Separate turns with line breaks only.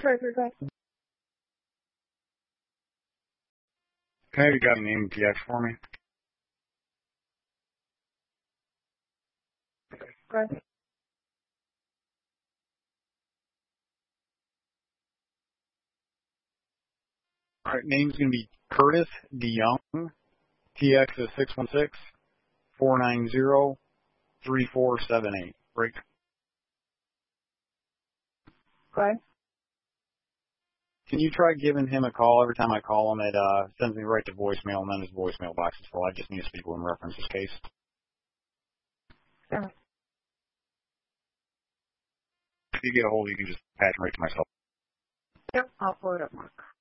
Trigger, go ahead.
Okay, you got a name PX for me?
Go ahead.
All right, name's going to be Curtis DeYoung. TX is 616-490-3478. Break.
Go ahead.
Can you try giving him a call? Every time I call him, it sends me right to voicemail, and then his voicemail box is full. I just need to speak with him in reference to this case.
Yeah.
If you get a hold of you can just patch him right to myself.
Yep, I'll pull it up, Mark.